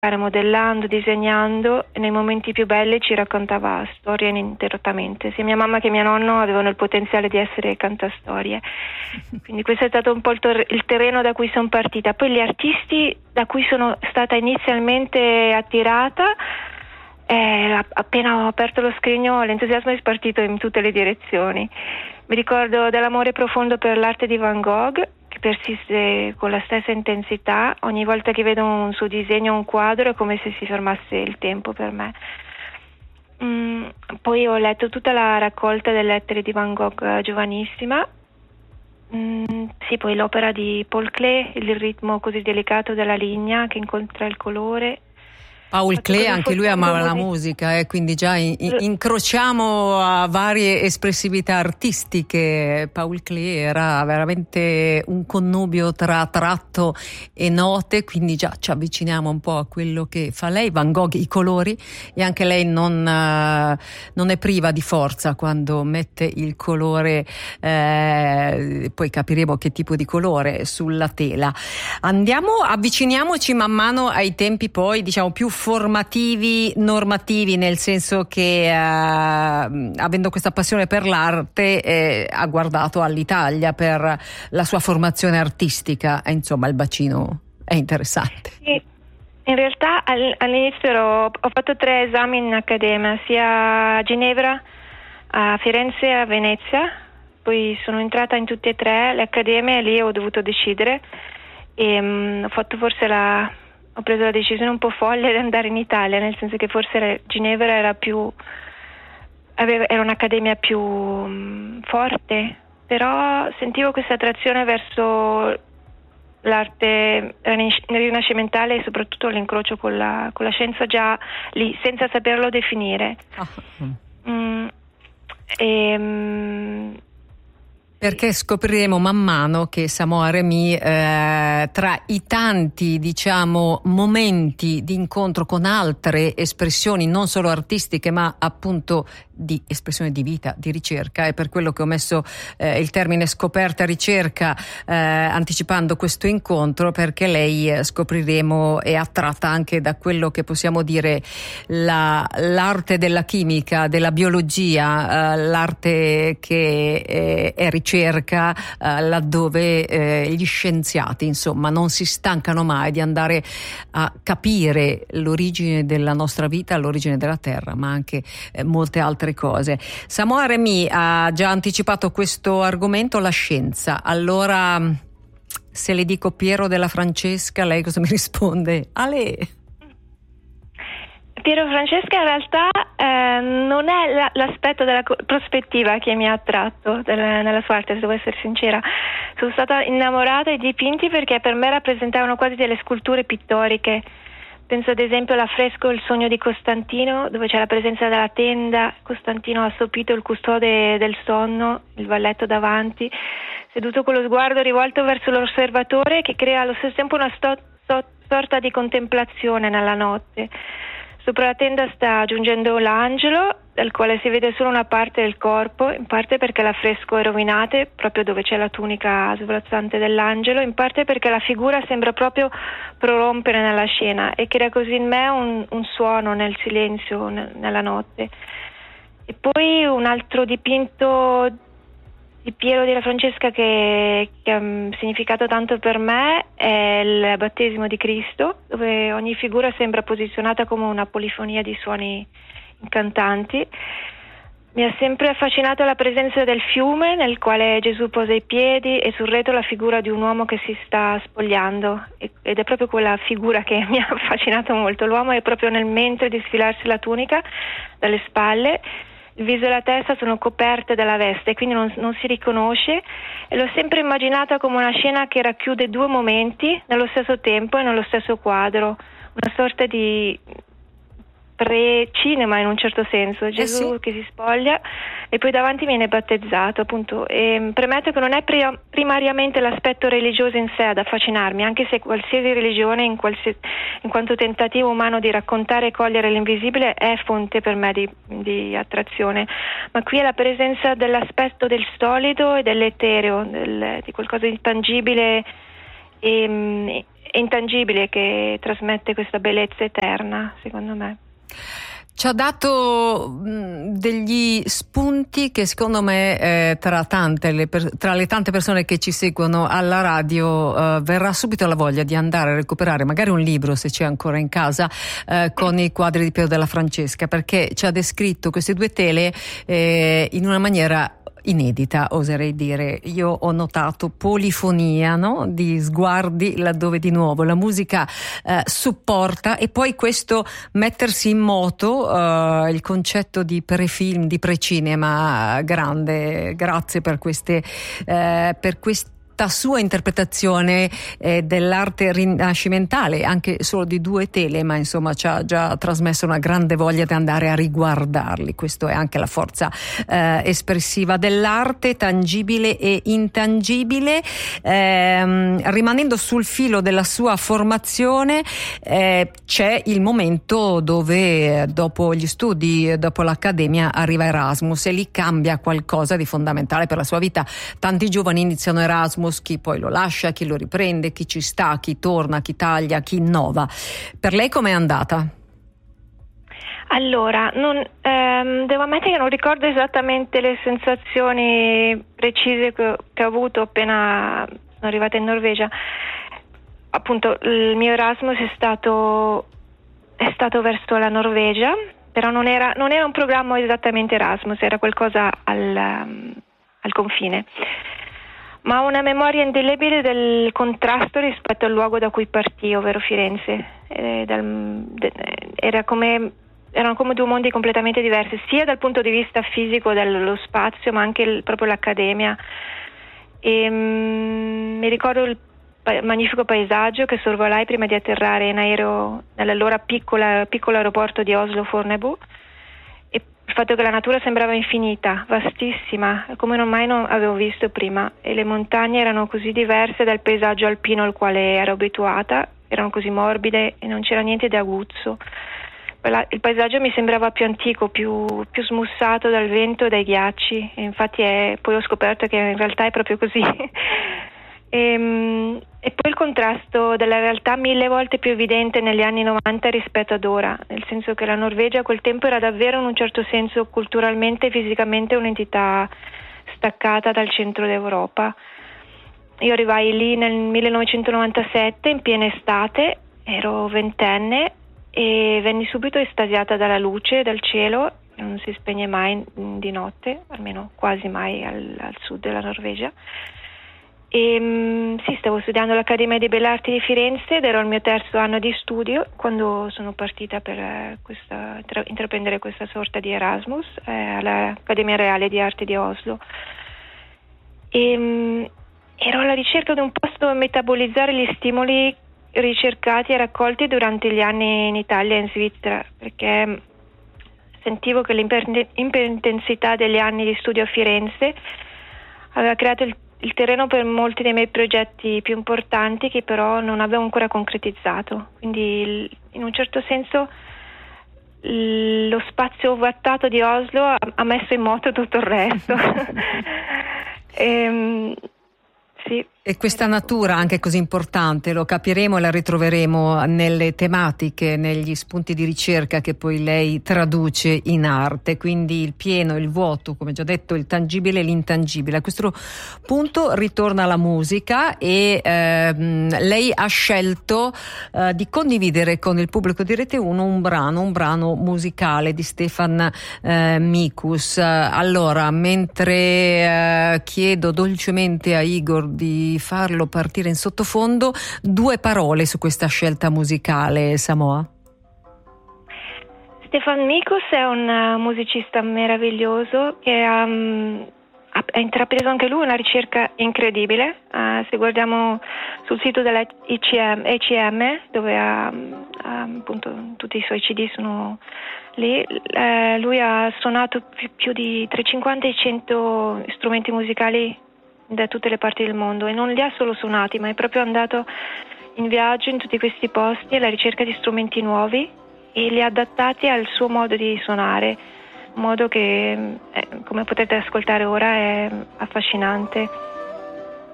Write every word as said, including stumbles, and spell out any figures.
modellando, disegnando, e nei momenti più belli ci raccontava storie ininterrottamente. Sia mia mamma che mio nonno avevano il potenziale di essere cantastorie, quindi questo è stato un po' il, tor- il terreno da cui sono partita. Poi gli artisti da cui sono stata inizialmente attirata, eh, appena ho aperto lo scrigno l'entusiasmo è spartito in tutte le direzioni. Mi ricordo dell'amore profondo per l'arte di Van Gogh, che persiste con la stessa intensità. Ogni volta che vedo un suo disegno, un quadro, è come se si fermasse il tempo per me. Mm, poi ho letto tutta la raccolta delle lettere di Van Gogh eh, giovanissima. Mm, sì, poi l'opera di Paul Klee, il ritmo così delicato della linea che incontra il colore. Paul Klee, anche lui amava la musica, eh, quindi già in, in, incrociamo a varie espressività artistiche. Paul Klee era veramente un connubio tra tratto e note, quindi già ci avviciniamo un po' a quello che fa lei. Van Gogh, i colori, e anche lei non, uh, non è priva di forza quando mette il colore, eh, poi capiremo che tipo di colore, sulla tela. Andiamo, avviciniamoci man mano ai tempi poi, diciamo, più formativi, normativi, nel senso che eh, avendo questa passione per l'arte eh, ha guardato all'Italia per la sua formazione artistica, e insomma il bacino è interessante. Sì, in realtà all'inizio ero, ho fatto tre esami in accademia, sia a Ginevra, a Firenze e a Venezia. Poi sono entrata in tutte e tre le accademie e lì ho dovuto decidere, e um, ho fatto forse la ho preso la decisione un po' folle di andare in Italia, nel senso che forse Ginevra era più aveva, era un'accademia più um, forte, però sentivo questa attrazione verso l'arte rinascimentale e soprattutto l'incrocio con la, con la scienza già lì, senza saperlo definire. Oh. Mm, e, um, Perché scopriremo man mano che Samoa Remy, eh, tra i tanti, diciamo, momenti di incontro con altre espressioni, non solo artistiche, ma appunto di espressione di vita, di ricerca, è per quello che ho messo eh, il termine scoperta ricerca, eh, anticipando questo incontro, perché lei eh, scopriremo è attratta anche da quello che possiamo dire la, l'arte della chimica, della biologia, eh, l'arte che è, è ricerca, eh, laddove eh, gli scienziati insomma non si stancano mai di andare a capire l'origine della nostra vita, l'origine della Terra, ma anche eh, molte altre cose. Samoa Remy ha già anticipato questo argomento, la scienza. Allora, se le dico Piero della Francesca, lei cosa mi risponde? Ale! Piero Francesca in realtà eh, non è la, l'aspetto della co- prospettiva che mi ha attratto del, nella sua arte, se devo essere sincera. Sono stata innamorata dei dipinti perché per me rappresentavano quasi delle sculture pittoriche. Penso ad esempio all'affresco Il sogno di Costantino, dove c'è la presenza della tenda, Costantino assopito, il custode del sonno, il valletto davanti, seduto con lo sguardo rivolto verso l'osservatore, che crea allo stesso tempo una sto- sto- sorta di contemplazione nella notte. Sopra la tenda sta giungendo l'angelo, dal quale si vede solo una parte del corpo, in parte perché l'affresco è rovinato, proprio dove c'è la tunica svolazzante dell'angelo, in parte perché la figura sembra proprio prorompere nella scena e crea così in me un, un suono nel silenzio, n- nella notte. E poi un altro dipinto di Piero della Francesca che, che ha significato tanto per me è il battesimo di Cristo, dove ogni figura sembra posizionata come una polifonia di suoni incantanti. Mi ha sempre affascinato la presenza del fiume nel quale Gesù posa i piedi e sul retro la figura di un uomo che si sta spogliando, ed è proprio quella figura che mi ha affascinato molto. L'uomo è proprio nel mentre di sfilarsi la tunica dalle spalle, il viso e la testa sono coperte dalla veste, quindi non, non si riconosce, e l'ho sempre immaginata come una scena che racchiude due momenti nello stesso tempo e nello stesso quadro, una sorta di pre-cinema in un certo senso, Gesù eh sì. che si spoglia e poi davanti viene battezzato, appunto. E premetto che non è pri- primariamente l'aspetto religioso in sé ad affascinarmi, anche se qualsiasi religione in, qualsiasi, in quanto tentativo umano di raccontare e cogliere l'invisibile è fonte per me di, di attrazione, ma qui è la presenza dell'aspetto del solido e dell'etereo, del, di qualcosa di tangibile e, intangibile che trasmette questa bellezza eterna, secondo me. Ci ha dato mh, degli spunti che secondo me eh, tra, tante, le per, tra le tante persone che ci seguono alla radio eh, verrà subito la voglia di andare a recuperare magari un libro, se c'è ancora in casa, eh, con i quadri di Piero della Francesca, perché ci ha descritto queste due tele eh, in una maniera inedita, oserei dire. Io ho notato polifonia, no? Di sguardi, laddove di nuovo la musica eh, supporta, e poi questo mettersi in moto, eh, il concetto di pre-film, di pre-cinema grande. Grazie per queste eh, per queste sua interpretazione eh, dell'arte rinascimentale, anche solo di due tele, ma insomma ci ha già trasmesso una grande voglia di andare a riguardarli. Questo è anche la forza eh, espressiva dell'arte, tangibile e intangibile. Eh, rimanendo sul filo della sua formazione, eh, c'è il momento dove dopo gli studi, dopo l'accademia, arriva Erasmus, e lì cambia qualcosa di fondamentale per la sua vita. Tanti giovani iniziano Erasmus, chi poi lo lascia, chi lo riprende, chi ci sta, chi torna, chi taglia, chi innova. Per lei com'è andata? Allora, non, ehm, devo ammettere che non ricordo esattamente le sensazioni precise che, che ho avuto appena sono arrivata in Norvegia. Appunto, il mio Erasmus è stato, è stato verso la Norvegia, però non era, non era un programma esattamente Erasmus, era qualcosa al, um, al confine. Ma ho una memoria indelebile del contrasto rispetto al luogo da cui partì, ovvero Firenze. Eh, dal, de, era come, erano come due mondi completamente diversi, sia dal punto di vista fisico dello spazio, ma anche il, proprio l'accademia. E, mm, mi ricordo il pa- magnifico paesaggio che sorvolai prima di atterrare in aereo nell'allora piccola, piccolo aeroporto di Oslo-Fornebu. Il fatto che la natura sembrava infinita, vastissima, come non mai non avevo visto prima, e le montagne erano così diverse dal paesaggio alpino al quale ero abituata, erano così morbide e non c'era niente di aguzzo. Il paesaggio mi sembrava più antico, più, più smussato dal vento e dai ghiacci, e infatti è, poi ho scoperto che in realtà è proprio così. E, e poi il contrasto della realtà mille volte più evidente negli anni novanta rispetto ad ora, nel senso che la Norvegia a quel tempo era davvero in un certo senso culturalmente e fisicamente un'entità staccata dal centro d'Europa. Io arrivai lì nel millenovecentonovantasette, in piena estate, ero ventenne e venni subito estasiata dalla luce, dal cielo, che non si spegne mai di notte, almeno quasi mai al, al sud della Norvegia. E, sì, stavo studiando all'Accademia di Belle Arti di Firenze ed ero al mio terzo anno di studio quando sono partita per eh, questa, tra, intraprendere questa sorta di Erasmus eh, all'Accademia Reale di Arte di Oslo. E, mh, ero alla ricerca di un posto dove metabolizzare gli stimoli ricercati e raccolti durante gli anni in Italia e in Svizzera, perché sentivo che l'intensità degli anni di studio a Firenze aveva creato il il terreno per molti dei miei progetti più importanti, che però non avevo ancora concretizzato. Quindi in un certo senso lo spazio ovattato di Oslo ha messo in moto tutto il resto. e, sì. E questa natura anche così importante, lo capiremo e la ritroveremo nelle tematiche, negli spunti di ricerca che poi lei traduce in arte, quindi il pieno, il vuoto, come già detto, il tangibile e l'intangibile. A questo punto ritorna la musica e ehm, lei ha scelto eh, di condividere con il pubblico di Rete uno un brano, un brano musicale di Stefan eh, Mikus. Allora, mentre eh, chiedo dolcemente a Igor di farlo partire in sottofondo, due parole su questa scelta musicale, Samoa. Stefan Mikus è un uh, musicista meraviglioso che um, ha, ha intrapreso anche lui una ricerca incredibile. Uh, se guardiamo sul sito della E C M, E C M dove ha, um, appunto tutti i suoi C D sono lì, uh, lui ha suonato più, più di tra i cinquanta e i cento strumenti musicali da tutte le parti del mondo, e non li ha solo suonati, ma è proprio andato in viaggio in tutti questi posti alla ricerca di strumenti nuovi e li ha adattati al suo modo di suonare, un modo che, eh, come potete ascoltare ora, è affascinante.